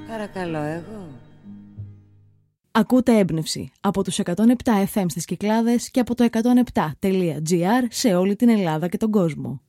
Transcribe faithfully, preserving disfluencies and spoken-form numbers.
Παρακαλώ εγώ. Ακούτε Έμπνευση από τους εκατόν επτά εφ εμ στις Κυκλάδες και από το εκατόν επτά τελεία τζι άρ σε όλη την Ελλάδα και τον κόσμο.